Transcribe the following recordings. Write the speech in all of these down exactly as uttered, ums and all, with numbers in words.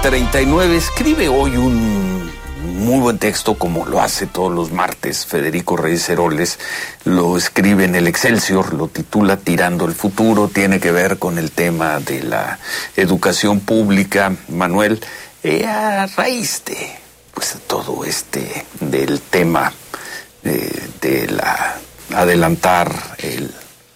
treinta y nueve, escribe hoy un muy buen texto, como lo hace todos los martes Federico Reyes Heroles. Lo escribe en el Excelsior, lo titula Tirando el Futuro. Tiene que ver con el tema de la educación pública, Manuel, eh, a raíz de pues, todo este, del tema eh, de la adelantar el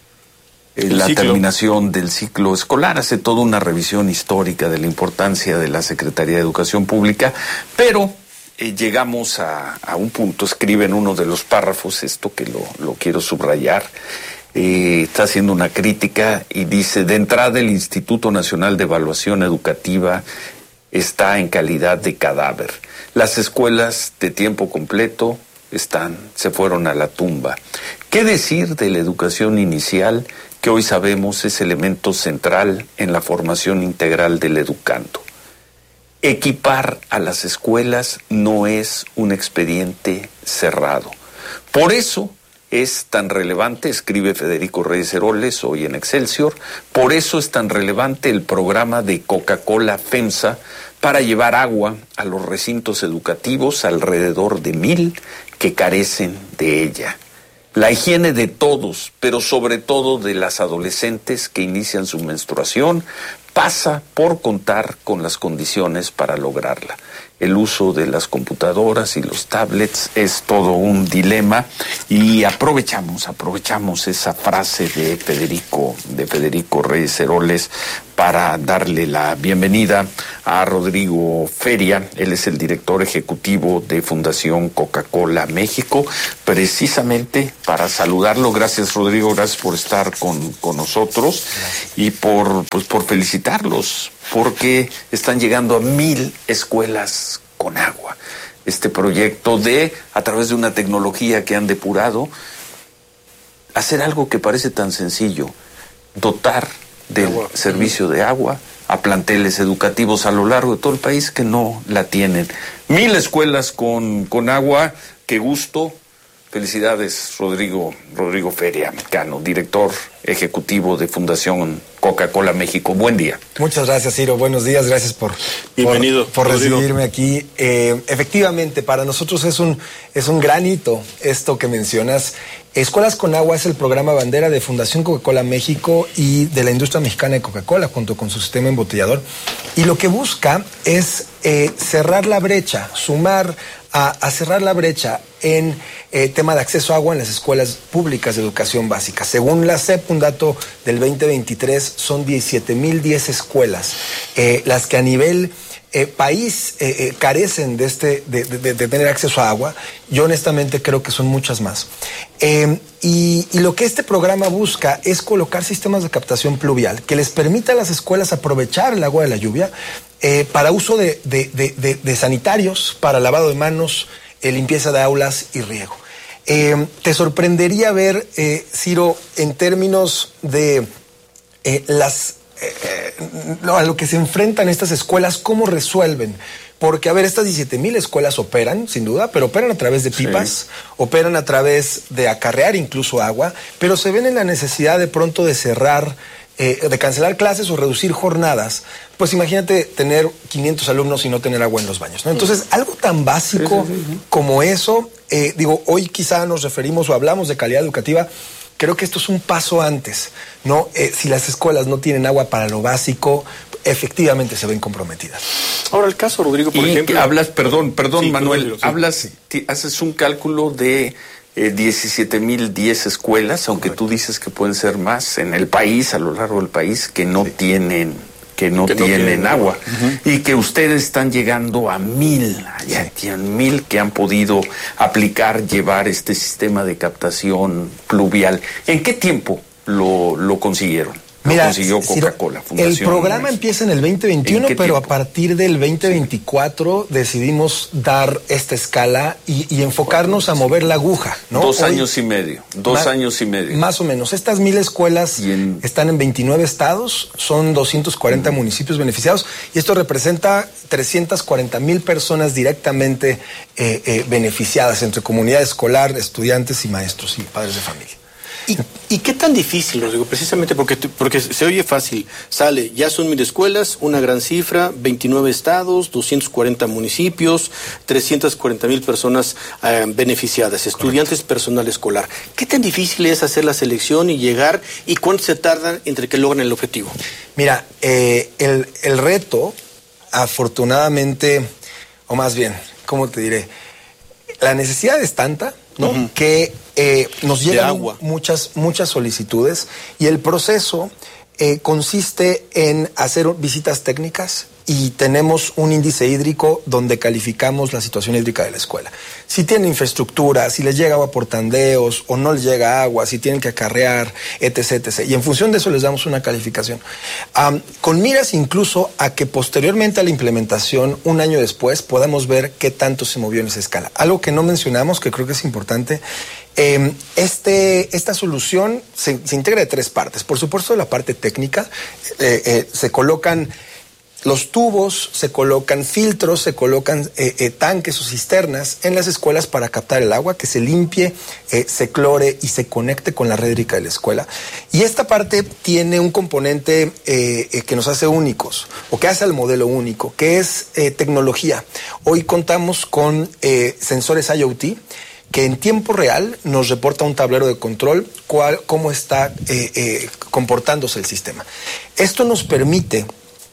la ciclo. terminación del ciclo escolar. Hace toda una revisión histórica de la importancia de la Secretaría de Educación Pública, pero eh, llegamos a, a un punto, escribe en uno de los párrafos, esto que lo, lo quiero subrayar, eh, está haciendo una crítica y dice: de entrada, el Instituto Nacional de Evaluación Educativa está en calidad de cadáver. Las escuelas de tiempo completo están, se fueron a la tumba. ¿Qué decir de la educación inicial, que hoy sabemos es elemento central en la formación integral del educando? Equipar a las escuelas no es un expediente cerrado. Por eso es tan relevante, escribe Federico Reyes Heroles hoy en Excelsior, por eso es tan relevante el programa de Coca-Cola FEMSA para llevar agua a los recintos educativos, alrededor de mil que carecen de ella. La higiene de todos, pero sobre todo de las adolescentes que inician su menstruación, pasa por contar con las condiciones para lograrla. El uso de las computadoras y los tablets es todo un dilema, y aprovechamos, aprovechamos esa frase de Federico, de Federico Reyes Heroles para darle la bienvenida a Rodrigo Feria. Él es el director ejecutivo de Fundación Coca-Cola México, precisamente para saludarlo. Gracias, Rodrigo, gracias por estar con, con nosotros. Gracias. Y por, pues, por felicitarlos, porque están llegando a mil escuelas con agua. Este proyecto de, a través de una tecnología que han depurado, hacer algo que parece tan sencillo: dotar del agua. servicio de agua a planteles educativos a lo largo de todo el país que no la tienen. Mil escuelas con, con agua, qué gusto. Felicidades, Rodrigo, Rodrigo Feria, Cano, director ejecutivo de Fundación Coca-Cola México. Buen día. Muchas gracias, Ciro. Buenos días. Gracias por, Bienvenido, por, por recibirme aquí. Eh, efectivamente, para nosotros es un, es un gran hito esto que mencionas. Escuelas con Agua es el programa bandera de Fundación Coca-Cola México y de la industria mexicana de Coca-Cola, junto con su sistema embotellador. Y lo que busca es eh, cerrar la brecha, sumar a, a cerrar la brecha en eh, tema de acceso a agua en las escuelas públicas de educación básica. Según la C E P, un dato del veinte veintitrés, son diecisiete mil diez escuelas eh, las que a nivel eh, país eh, eh, carecen de, este, de, de, de tener acceso a agua. Yo honestamente creo que son muchas más. Eh, y, y lo que este programa busca es colocar sistemas de captación pluvial que les permita a las escuelas aprovechar el agua de la lluvia eh, para uso de, de, de, de, de sanitarios, para lavado de manos, eh, limpieza de aulas y riego. Eh, te sorprendería ver, eh, Ciro, en términos de eh, las eh, a lo que se enfrentan estas escuelas, cómo resuelven. Porque, a ver, estas diecisiete mil escuelas operan, sin duda, pero operan a través de pipas, sí. operan a través de acarrear incluso agua, pero se ven en la necesidad de pronto de cerrar, eh, de cancelar clases o reducir jornadas. Pues imagínate tener quinientos alumnos y no tener agua en los baños, ¿no? Entonces, algo tan básico sí, sí, sí, sí. como eso, eh, digo, hoy quizá nos referimos o hablamos de calidad educativa. Creo que esto es un paso antes, ¿no? Eh, si las escuelas no tienen agua para lo básico, efectivamente se ven comprometidas. Ahora el caso, Rodrigo, por y ejemplo... hablas, perdón, perdón, sí, Manuel, Rodrigo, sí. hablas, t- haces un cálculo de eh, diecisiete mil diez escuelas, aunque Correcto. Tú dices que pueden ser más en el país, a lo largo del país, que no sí. tienen... que no, que no tienen, tienen agua, uh-huh. y que ustedes están llegando a mil, ya tienen mil que han podido aplicar, llevar este sistema de captación pluvial. ¿En qué tiempo lo, lo consiguieron? Lo Mira, consiguió Coca-Cola, Fundación. El programa empieza en el veinte veintiuno, pero tiempo? a partir del veinte veinticuatro sí. decidimos dar esta escala y, y enfocarnos a mover la aguja, ¿no? Dos Hoy, años y medio, dos más, años y medio. Más o menos. Estas mil escuelas en... están en veintinueve estados, son doscientos cuarenta uh-huh. municipios beneficiados, y esto representa trescientas cuarenta mil personas directamente eh, eh, beneficiadas entre comunidad escolar, estudiantes y maestros y padres de familia. ¿Y, ¿Y qué tan difícil, lo digo? Precisamente porque, porque se oye fácil. Sale, ya son mil escuelas, una gran cifra, veintinueve estados, doscientos cuarenta municipios, trescientas cuarenta mil personas eh, beneficiadas, estudiantes, correcto, personal escolar. ¿Qué tan difícil es hacer la selección y llegar, y cuánto se tardan entre que logran el objetivo? Mira, eh, el, el reto, afortunadamente, o más bien, ¿cómo te diré? La necesidad es tanta, ¿no? Uh-huh. Que eh, nos llegan muchas, muchas solicitudes, y el proceso eh, consiste en hacer visitas técnicas, y tenemos un índice hídrico donde calificamos la situación hídrica de la escuela. Si tienen infraestructura, si les llega agua por tandeos o no les llega agua, si tienen que acarrear, etcétera, etcétera. Y en función de eso les damos una calificación. Um, con miras incluso a que posteriormente a la implementación, un año después, podamos ver qué tanto se movió en esa escala. Algo que no mencionamos, que creo que es importante, eh, este, esta solución se, se integra de tres partes. Por supuesto, la parte técnica, eh, eh, se colocan los tubos, se colocan filtros, se colocan eh, eh, tanques o cisternas en las escuelas para captar el agua, que se limpie, eh, se clore y se conecte con la red hídrica de la escuela. Y esta parte tiene un componente eh, eh, que nos hace únicos, o que hace al modelo único, que es eh, tecnología. Hoy contamos con eh, sensores I O T, que en tiempo real nos reporta un tablero de control cuál, cómo está eh, eh, comportándose el sistema. Esto nos permite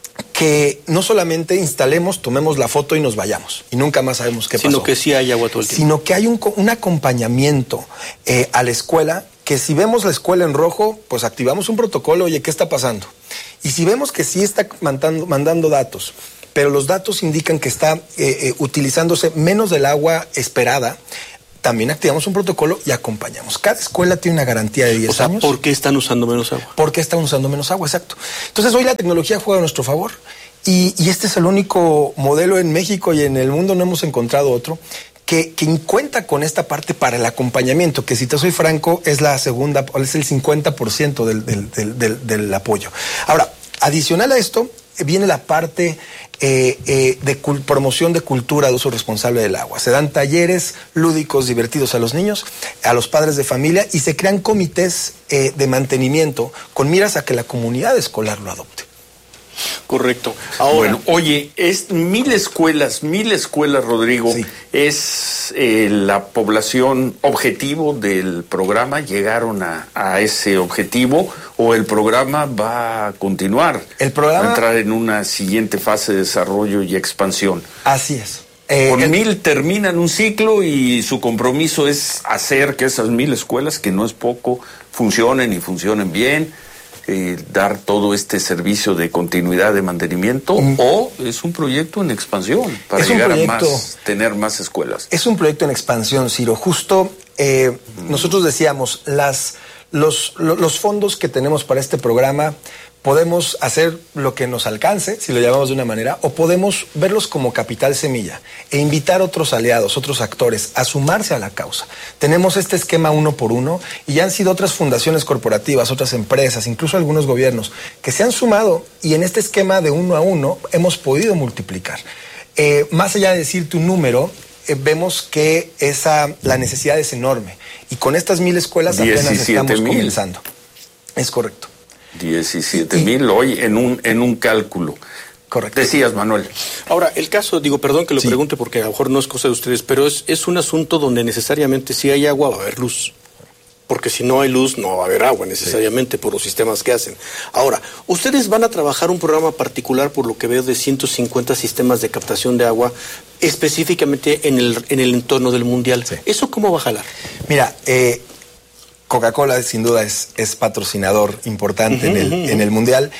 que no solamente instalemos, tomemos la foto y nos vayamos, y nunca más sabemos qué pasó. Sino que sí hay agua todo el tiempo. Sino que hay un, un acompañamiento eh, a la escuela, que si vemos la escuela en rojo, pues activamos un protocolo, oye, ¿qué está pasando? Y si vemos que sí está mandando, mandando datos, pero los datos indican que está eh, eh, utilizándose menos del agua esperada, también activamos un protocolo y acompañamos. Cada escuela tiene una garantía de diez o sea, años. ¿Por qué están usando menos agua? ¿Por qué están usando menos agua? Exacto. Entonces, hoy la tecnología juega a nuestro favor, y, y este es el único modelo en México, y en el mundo no hemos encontrado otro, que, que cuenta con esta parte para el acompañamiento, que si te soy franco, es la segunda, es el cincuenta por ciento del, del, del, del, del apoyo. Ahora, adicional a esto, viene la parte eh, eh, de cul- promoción de cultura de uso responsable del agua. Se dan talleres lúdicos, divertidos a los niños, a los padres de familia, y se crean comités eh, de mantenimiento con miras a que la comunidad escolar lo adopte. Correcto. Ahora, bueno, oye, es mil escuelas, mil escuelas, Rodrigo. Sí. ¿Es eh, la población objetivo del programa? ¿Llegaron a, a ese objetivo o el programa va a continuar? El programa va a entrar en una siguiente fase de desarrollo y expansión. Así es. Eh, Con el... mil terminan un ciclo, y su compromiso es hacer que esas mil escuelas, que no es poco, funcionen y funcionen bien. Eh, dar todo este servicio de continuidad de mantenimiento, mm. o es un proyecto en expansión para llegar proyecto, a más, tener más escuelas. Es un proyecto en expansión, Ciro. Justo eh, mm. nosotros decíamos, las, los, los fondos que tenemos para este programa, podemos hacer lo que nos alcance, si lo llamamos de una manera, o podemos verlos como capital semilla e invitar a otros aliados, otros actores a sumarse a la causa. Tenemos este esquema uno por uno, y ya han sido otras fundaciones corporativas, otras empresas, incluso algunos gobiernos, que se han sumado, y en este esquema de uno a uno hemos podido multiplicar. Eh, más allá de decirte un número, eh, vemos que esa, la necesidad es enorme, y con estas mil escuelas apenas estamos comenzando. Es correcto. diecisiete mil hoy en un en un cálculo. Correcto. Decías, Manuel. Ahora, el caso, digo, perdón que lo sí. pregunte porque a lo mejor no es cosa de ustedes, pero es, es un asunto donde necesariamente si hay agua va a haber luz. Porque si no hay luz no va a haber agua necesariamente, sí, por los sistemas que hacen. Ahora, ustedes van a trabajar un programa particular, por lo que veo, de ciento cincuenta sistemas de captación de agua, específicamente en el, en el entorno del Mundial. Sí. ¿Eso cómo va a jalar? Mira, eh... Coca-Cola sin duda es, es patrocinador importante uh-huh, en, el, uh-huh. en el Mundial,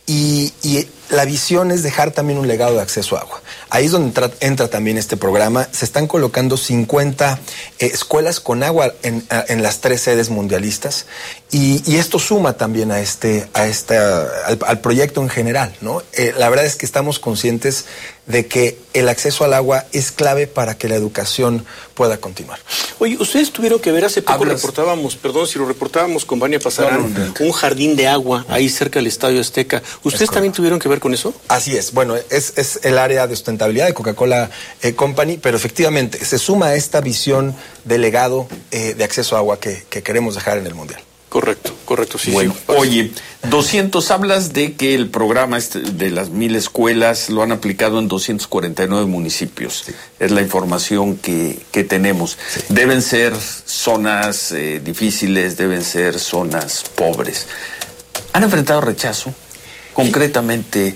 y, y la visión es dejar también un legado de acceso a agua. Ahí es donde entra, entra también este programa. Se están colocando cincuenta eh, escuelas con agua en, a, en las tres sedes mundialistas, y, y esto suma también a este, a esta, al, al proyecto en general, ¿no? Eh, la verdad es que estamos conscientes de que el acceso al agua es clave para que la educación pueda continuar. Oye, ustedes tuvieron que ver, hace poco Hablas... reportábamos, perdón, si lo reportábamos con Vania Pasarán, no, no, no. un jardín de agua ahí cerca del Estadio Azteca. ¿Ustedes también tuvieron que ver con eso? Así es, bueno, es, es el área de sustentabilidad de Coca-Cola eh, Company, pero efectivamente se suma a esta visión de legado eh, de acceso a agua que, que queremos dejar en el Mundial. Correcto, correcto, sí. Bueno, sí, oye, doscientos, hablas de que el programa este de las mil escuelas lo han aplicado en doscientos cuarenta y nueve municipios. Sí. Es la información que, que tenemos. Sí. Deben ser zonas eh, difíciles, deben ser zonas pobres. ¿Han enfrentado rechazo concretamente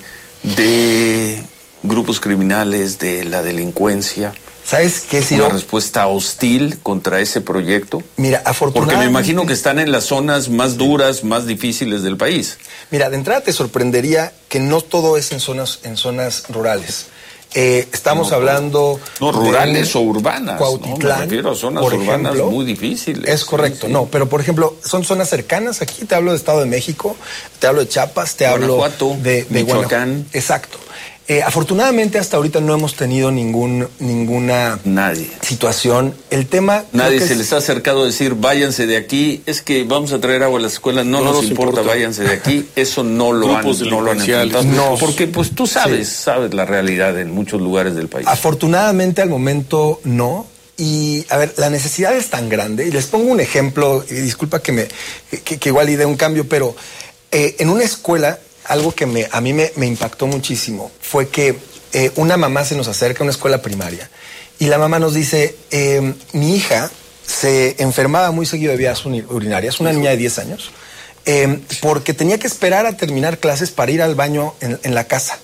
de grupos criminales, de la delincuencia? ¿Sabes qué, Ciro? ¿Una respuesta hostil contra ese proyecto? Mira, afortunadamente... Porque me imagino que están en las zonas más duras, más difíciles del país. Mira, de entrada te sorprendería que no todo es en zonas, en zonas rurales. Eh, estamos no, hablando... No, rurales o urbanas. Cuautitlán, no, me refiero a zonas urbanas ejemplo, muy difíciles. Es correcto, sí, sí. No, pero por ejemplo, son zonas cercanas. Aquí te hablo de Estado de México, te hablo de Chiapas, te Guanajuato, hablo de, de Michoacán. Guanajuato. Exacto. Eh, afortunadamente hasta ahorita no hemos tenido ningún ninguna Nadie. situación. El tema... Nadie se es... les ha acercado a decir, váyanse de aquí, es que vamos a traer agua a las escuelas, no, no nos, nos importa, importa, váyanse de aquí. Eso no lo han, no lo han enfrentado. No, porque pues tú sabes, sí. sabes la realidad en muchos lugares del país. Afortunadamente al momento no. Y, a ver, la necesidad es tan grande. Y les pongo un ejemplo, y disculpa que, me, que, que igual y dé un cambio, pero eh, en una escuela... Algo que me, a mí me, me impactó muchísimo fue que eh, una mamá se nos acerca a una escuela primaria y la mamá nos dice, eh, mi hija se enfermaba muy seguido de vías urinarias, una niña de diez años, eh, porque tenía que esperar a terminar clases para ir al baño en, en la casa.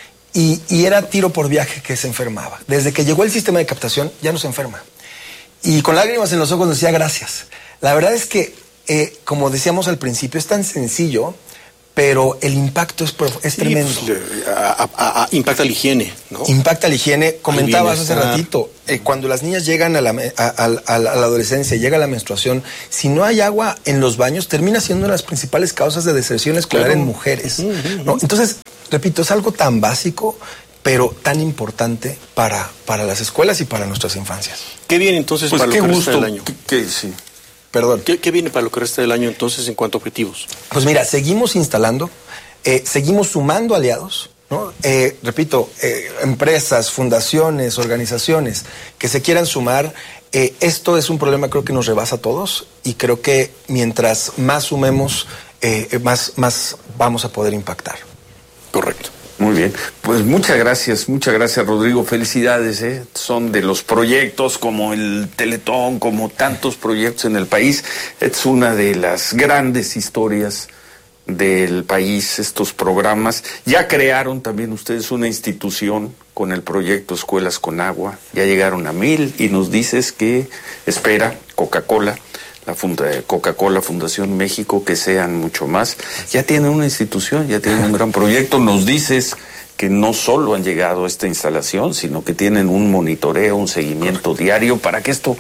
Y, y era tiro por viaje que se enfermaba. Desde que llegó el sistema de captación ya no se enferma. Y con lágrimas en los ojos nos decía gracias. La verdad es que, eh, como decíamos al principio, es tan sencillo... pero el impacto es, es sí, tremendo. Pues, a, a, a, impacta la higiene, ¿no? Impacta la higiene. Comentabas hace ratito, eh, cuando las niñas llegan a la, a, a, a la adolescencia, llega la menstruación, si no hay agua en los baños, termina siendo una de las principales causas de deserción escolar claro. en mujeres. Uh -huh. ¿no? Entonces, repito, es algo tan básico, pero tan importante para, para las escuelas y para nuestras infancias. ¿Qué viene entonces pues para qué lo que gusto, resta del año? ¿Qué, qué, sí. Perdón. ¿Qué, ¿Qué viene para lo que resta del año entonces en cuanto a objetivos? Pues mira, seguimos instalando, eh, seguimos sumando aliados, ¿no? Eh, repito, eh, empresas, fundaciones, organizaciones que se quieran sumar. Eh, esto es un problema creo que nos rebasa a todos y creo que mientras más sumemos, eh, más, más vamos a poder impactar. Correcto. Muy bien, pues muchas gracias, muchas gracias Rodrigo, felicidades, ¿eh? Son de los proyectos como el Teletón, como tantos proyectos en el país, es una de las grandes historias del país, estos programas. Ya crearon también ustedes una institución con el proyecto Escuelas con Agua, ya llegaron a mil y nos dices que espera Coca-Cola, la funda Coca-Cola Fundación México, que sean mucho más. Ya tienen una institución, ya tienen un gran proyecto. Nos dices que no solo han llegado a esta instalación, sino que tienen un monitoreo, un seguimiento diario para que esto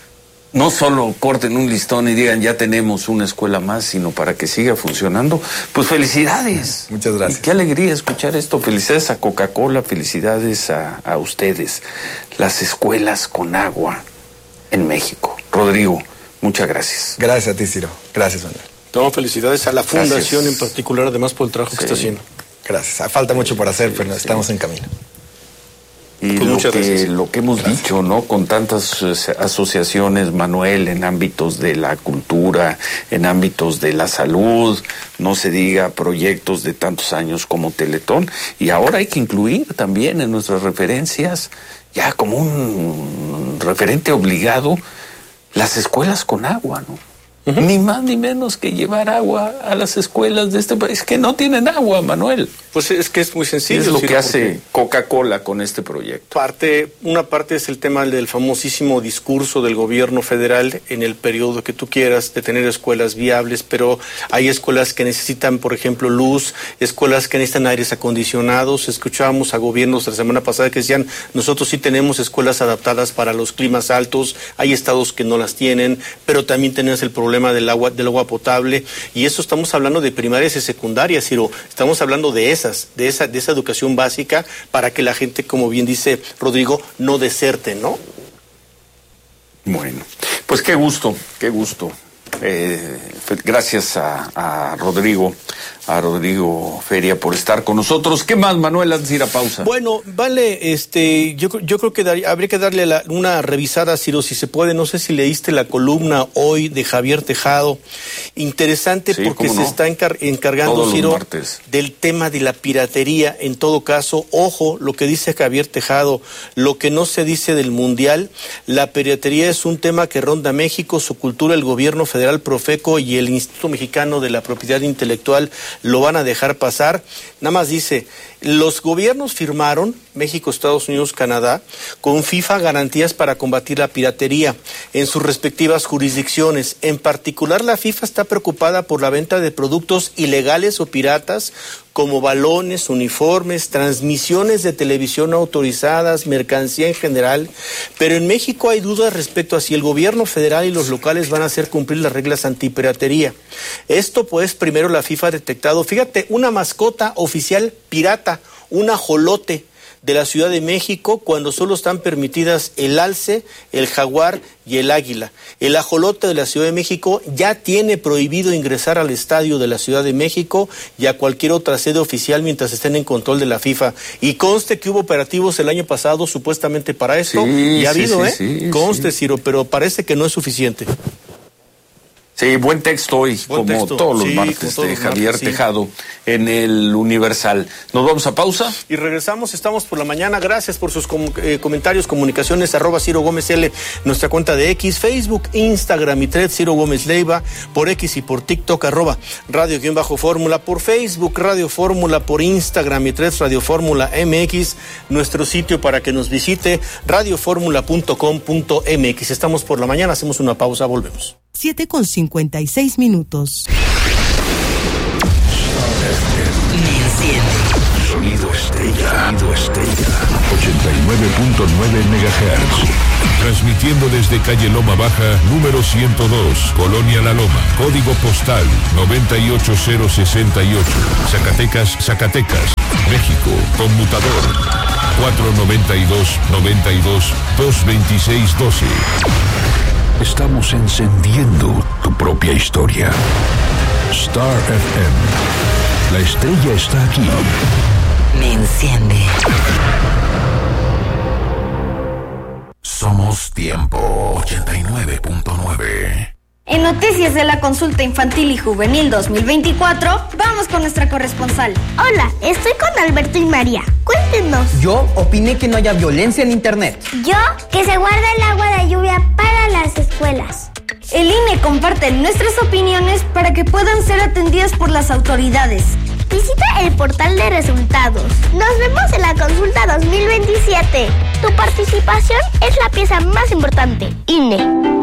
no solo corten un listón y digan ya tenemos una escuela más, sino para que siga funcionando. Pues felicidades. Muchas gracias. Y qué alegría escuchar esto. Felicidades a Coca-Cola, felicidades a, a ustedes. Las escuelas con agua en México. Rodrigo, muchas gracias. Gracias a ti, Ciro. Gracias, Manuel. Tomo felicidades a la fundación gracias. En particular, además por el trabajo sí. que está haciendo. Gracias. Falta mucho por hacer, sí, pero sí. estamos en camino. Y pues lo, que, gracias. lo que hemos gracias. dicho, ¿no? Con tantas asociaciones, Manuel, en ámbitos de la cultura, en ámbitos de la salud, no se diga proyectos de tantos años como Teletón. Y ahora hay que incluir también en nuestras referencias, ya como un referente obligado, las escuelas con agua, ¿no? Uh-huh. Ni más ni menos que llevar agua a las escuelas de este país que no tienen agua, Manuel. Pues es que es muy sencillo. Es lo que hace Coca-Cola con este proyecto. Parte, una parte es el tema del famosísimo discurso del gobierno federal en el periodo que tú quieras de tener escuelas viables, pero hay escuelas que necesitan, por ejemplo, luz, escuelas que necesitan aires acondicionados. Escuchábamos a gobiernos la semana pasada que decían, nosotros sí tenemos escuelas adaptadas para los climas altos, hay estados que no las tienen, pero también tenemos el problema del agua, del agua potable, y eso estamos hablando de primarias y secundarias, Ciro, estamos hablando de esas, de esa, de esa educación básica para que la gente, como bien dice Rodrigo, no deserte, ¿no? Bueno, pues qué gusto, qué gusto. Eh, gracias a, a Rodrigo, a Rodrigo Feria por estar con nosotros. ¿Qué más, Manuel, antes de ir a pausa? Bueno, vale, este, yo, yo creo que dar, habría que darle la, una revisada, Ciro, si se puede. No sé si leíste la columna hoy de Javier Tejado. Interesante, sí, porque no, se está encar encargando, Ciro, del tema de la piratería. En todo caso, ojo, lo que dice Javier Tejado, lo que no se dice del Mundial, la piratería es un tema que ronda México, su cultura, el gobierno federal, Profeco y el Instituto Mexicano de la Propiedad Intelectual lo van a dejar pasar. Nada más dice, los gobiernos firmaron, México, Estados Unidos, Canadá, con FIFA garantías para combatir la piratería en sus respectivas jurisdicciones. En particular, la FIFA está preocupada por la venta de productos ilegales o piratas, como balones, uniformes, transmisiones de televisión autorizadas, mercancía en general, pero en México hay dudas respecto a si el gobierno federal y los locales van a hacer cumplir las reglas antipiratería. Esto pues primero la FIFA ha detectado, fíjate, una mascota oficial pirata, un ajolote de la Ciudad de México, cuando solo están permitidas el alce, el jaguar y el águila. El ajolote de la Ciudad de México ya tiene prohibido ingresar al estadio de la Ciudad de México y a cualquier otra sede oficial mientras estén en control de la FIFA. Y conste que hubo operativos el año pasado supuestamente para esto, sí, y ha sí, habido, sí, ¿eh? Sí, conste, sí. Ciro, pero parece que no es suficiente. Sí, buen texto hoy, buen como texto. todos los sí, martes todos de los Javier martes, Tejado sí. en el Universal. ¿Nos vamos a pausa? Y regresamos, estamos por la mañana. Gracias por sus com eh, comentarios, comunicaciones, arroba Ciro Gómez L, nuestra cuenta de X, Facebook, Instagram y Thread, Ciro Gómez Leiva, por X y por TikTok, arroba Radio-Fórmula, por Facebook, Radio Fórmula, por Instagram y Thread, Radio Fórmula M X, nuestro sitio para que nos visite, radio fórmula punto com punto m x. Estamos por la mañana, hacemos una pausa, volvemos. siete con cincuenta y seis minutos. Sonido Estrella. Sonido Estrella. ochenta y nueve punto nueve megahertz. Transmitiendo desde calle Loma Baja, número ciento dos, Colonia La Loma. Código postal noventa y ocho cero sesenta y ocho. Zacatecas, Zacatecas. México. Conmutador cuatro noventa y dos, noventa y dos, dos veintiséis doce. Estamos encendiendo tu propia historia. Star F M. La estrella está aquí. Me enciende. Somos Tiempo ochenta y nueve punto nueve. En noticias de la consulta infantil y juvenil dos mil veinticuatro, vamos con nuestra corresponsal. Hola, estoy con Alberto y María. Cuéntenos. Yo opiné que no haya violencia en internet. Yo, que se guarde el agua de lluvia para las escuelas. El I N E comparte nuestras opiniones para que puedan ser atendidas por las autoridades. Visita el portal de resultados. Nos vemos en la consulta dos mil veintisiete. Tu participación es la pieza más importante. I N E.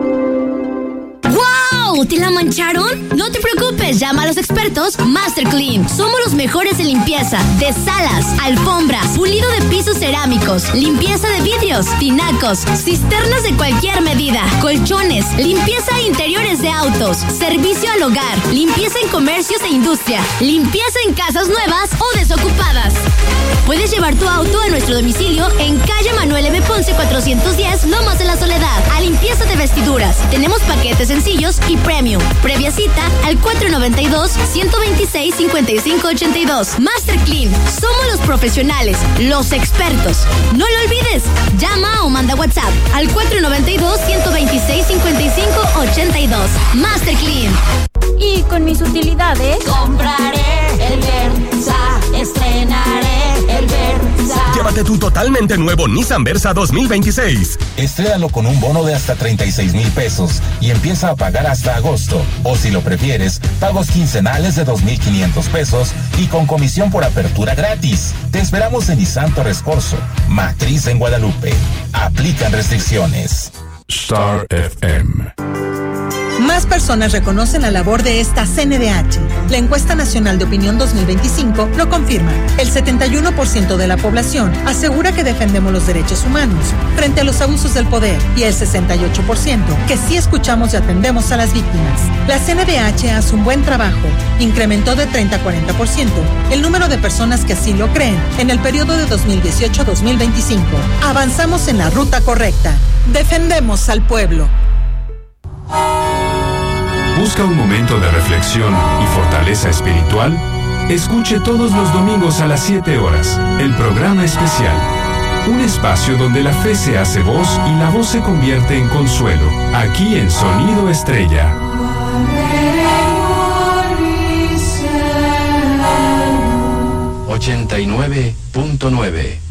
¡Wow! ¿Te la mancharon? No te preocupes, llama a los expertos Master Clean. Somos los mejores en limpieza de salas, alfombras, pulido de pisos cerámicos, limpieza de vidrios, tinacos, cisternas de cualquier medida, colchones, limpieza de interiores de autos, servicio al hogar, limpieza en comercios e industria, limpieza en casas nuevas o desocupadas. Puedes llevar tu auto a nuestro domicilio en calle Manuel M. Ponce cuatrocientos diez, Lomas de la Soledad, a limpieza de vestiduras. Tenemos paquetes sencillos y premium. Previa cita al cuatro noventa y dos, ciento veintiséis, cincuenta y cinco ochenta y dos. Master Clean. Somos los profesionales, los expertos. No lo olvides. Llama o manda WhatsApp al cuatro noventa y dos, ciento veintiséis, cincuenta y cinco ochenta y dos. Master Clean. Y con mis utilidades compraré el Versa, estrenaré el Versa. Llévate tu totalmente nuevo Nissan Versa dos mil veintiséis. Estrénalo con un bono de hasta treinta y seis mil pesos y empieza a pagar hasta agosto. O si lo prefieres, pagos quincenales de dos mil quinientos pesos y con comisión por apertura gratis. Te esperamos en Nissan Torres Corso, Matriz en Guadalupe. Aplican restricciones. Star F M. Más personas reconocen la labor de esta C N D H. La encuesta nacional de opinión dos mil veinticinco lo confirma. El setenta y uno por ciento de la población asegura que defendemos los derechos humanos frente a los abusos del poder y el sesenta y ocho por ciento que sí escuchamos y atendemos a las víctimas. La C N D H hace un buen trabajo. Incrementó de treinta a cuarenta por ciento el número de personas que así lo creen en el periodo de dos mil dieciocho a dos mil veinticinco. Avanzamos en la ruta correcta. Defendemos al pueblo. ¿Busca un momento de reflexión y fortaleza espiritual? Escuche todos los domingos a las siete horas el programa especial. Un espacio donde la fe se hace voz y la voz se convierte en consuelo. Aquí en Sonido Estrella. ochenta y nueve punto nueve